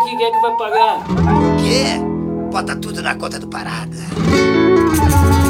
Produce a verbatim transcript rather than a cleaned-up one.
aqui, quem é que vai pagar? Quê? Bota tudo na conta do Parada.